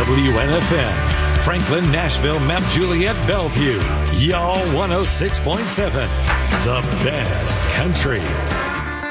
WNFM, Franklin, Nashville, Mount Juliet, Bellevue. Y'all 106.7. The best country.